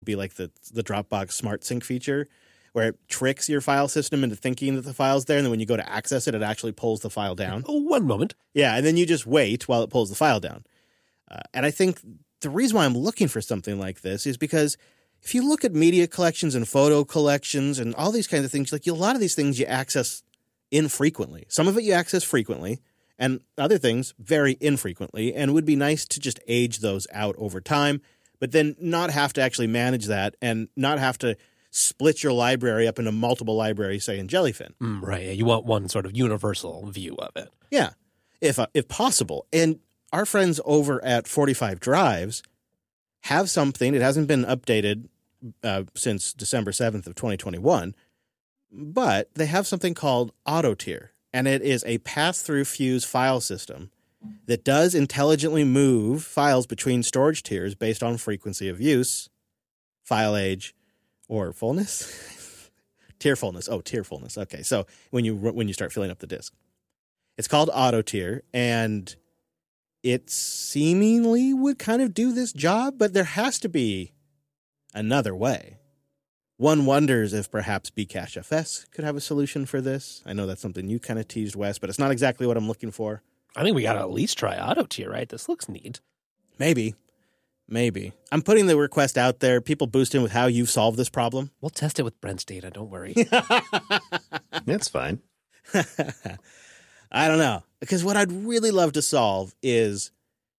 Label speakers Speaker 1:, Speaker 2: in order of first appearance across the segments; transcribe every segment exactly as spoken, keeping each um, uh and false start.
Speaker 1: Be like the the Dropbox Smart Sync feature, where it tricks your file system into thinking that the file's there, and then when you go to access it, it actually pulls the file down.
Speaker 2: Oh, one moment.
Speaker 1: Yeah, and then you just wait while it pulls the file down. Uh, and I think the reason why I'm looking for something like this is because if you look at media collections and photo collections and all these kinds of things, like a lot of these things you access infrequently. Some of it you access frequently, and other things very infrequently, and it would be nice to just age those out over time, but then not have to actually manage that and not have to split your library up into multiple libraries, say in Jellyfin.
Speaker 2: Mm, right. Yeah, you want one sort of universal view of it.
Speaker 1: Yeah, if uh, if possible. And our friends over at forty-five Drives have something. It hasn't been updated uh, since December seventh of twenty twenty-one, but they have something called AutoTier, and it is a pass-through fuse file system that does intelligently move files between storage tiers based on frequency of use, file age, or fullness. Tier fullness. Oh, tier fullness. Okay, so when you when you start filling up the disk. It's called AutoTier, and it seemingly would kind of do this job, but there has to be another way. One wonders if perhaps Bcache F S could have a solution for this. I know that's something you kind of teased, Wes, but it's not exactly what I'm looking for.
Speaker 2: I think we got to at least try AutoTier, right? This looks neat.
Speaker 1: Maybe. Maybe. I'm putting the request out there. People boost in with how you've solved this problem.
Speaker 2: We'll test it with Brent's data. Don't worry.
Speaker 3: That's fine.
Speaker 1: I don't know. Because what I'd really love to solve is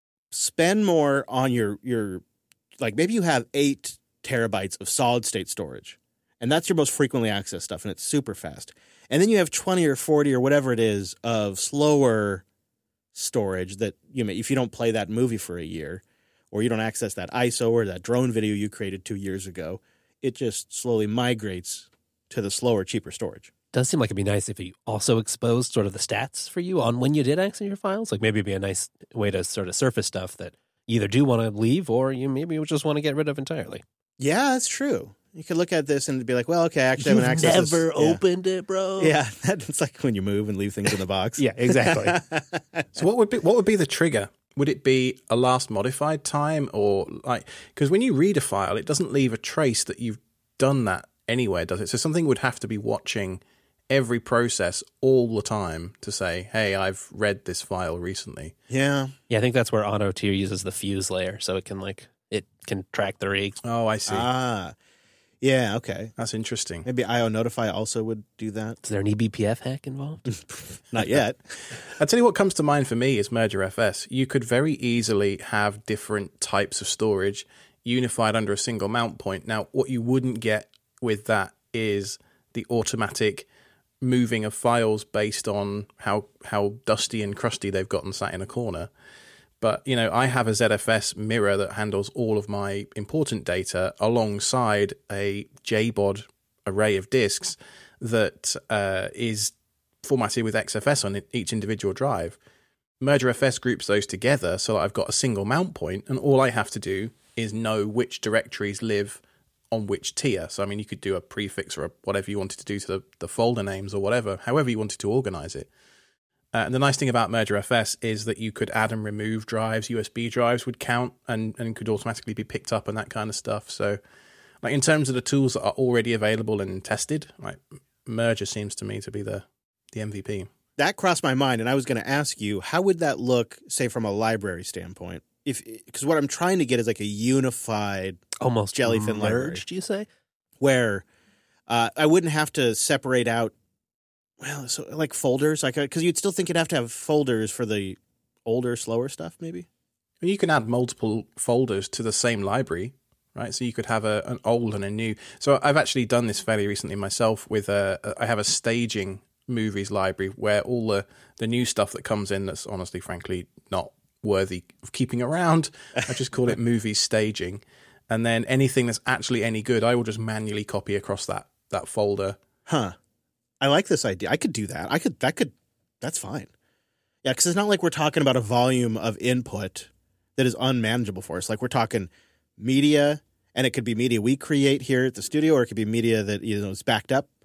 Speaker 1: spend more on your, your like maybe you have eight terabytes of solid state storage, and that's your most frequently accessed stuff, and it's super fast. And then you have twenty or forty or whatever it is of slower storage that, you know, if you don't play that movie for a year, or you don't access that I S O or that drone video you created two years ago, it just slowly migrates to the slower, cheaper storage.
Speaker 2: Does seem like it'd be nice if you also exposed sort of the stats for you on when you did access your files. Like maybe it'd be a nice way to sort of surface stuff that you either do want to leave or you maybe just want to get rid of entirely.
Speaker 1: Yeah, that's true. You could look at this and be like, well, okay, actually,
Speaker 2: You've
Speaker 1: I haven't accessed
Speaker 2: never
Speaker 1: this. Yeah.
Speaker 2: opened it, bro.
Speaker 1: Yeah, it's like when you move and leave things in the box.
Speaker 2: Yeah, exactly.
Speaker 4: So what would be what would be the trigger? Would it be a last modified time, or like, because when you read a file, it doesn't leave a trace that you've done that anywhere, does it? So something would have to be watching every process all the time to say, hey, I've read this file recently.
Speaker 1: Yeah.
Speaker 2: Yeah, I think that's where AutoTier uses the fuse layer, so it can like it can track the reads.
Speaker 4: Oh, I see.
Speaker 1: Ah, yeah, okay.
Speaker 4: That's interesting.
Speaker 1: Maybe I O Notify also would do that.
Speaker 2: Is there an E B P F hack involved?
Speaker 1: Not yet.
Speaker 4: I'll tell you what comes to mind for me is Merger F S. You could very easily have different types of storage unified under a single mount point. Now, what you wouldn't get with that is the automatic moving of files based on how how dusty and crusty they've gotten sat in a corner. But, you know, I have a Z F S mirror that handles all of my important data alongside a J B O D array of disks that uh, is formatted with X F S on each individual drive. Merger F S groups those together so that I've got a single mount point, and all I have to do is know which directories live on which tier. So, I mean, you could do a prefix or a, whatever you wanted to do to the, the folder names or whatever, however you wanted to organize it. Uh, and the nice thing about Merger F S is that you could add and remove drives. U S B drives would count and, and could automatically be picked up and that kind of stuff. So, like, in terms of the tools that are already available and tested, like, Merger seems to me to be the, the M V P.
Speaker 1: That crossed my mind, and I was going to ask you, how would that look, say, from a library standpoint? If because what I'm trying to get is like a unified
Speaker 2: Almost
Speaker 1: Jellyfin library.
Speaker 2: merged, you say?
Speaker 1: Where uh, I wouldn't have to separate out, well, so like folders, like because you'd still think you'd have to have folders for the older, slower stuff, maybe.
Speaker 4: And you can add multiple folders to the same library, right? So you could have a, an old and a new. So I've actually done this fairly recently myself. With a, I have a staging movies library where all the the new stuff that comes in that's honestly, frankly, not worthy of keeping around, I just call it movies staging. And then anything that's actually any good, I will just manually copy across that that folder.
Speaker 1: Huh. I like this idea. I could do that. I could, that could, that's fine. Yeah, because it's not like we're talking about a volume of input that is unmanageable for us. Like we're talking media, and it could be media we create here at the studio, or it could be media that, you know, is backed up.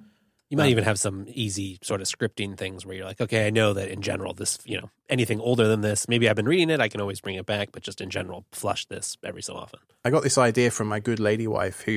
Speaker 2: You might
Speaker 4: Um,
Speaker 2: even have some easy sort of scripting things where you're like, okay, I know that in general, this, you know, anything older than this, maybe I've been reading it, I can always bring it back, but just in general, flush this every so often.
Speaker 4: I got this idea from my good lady wife who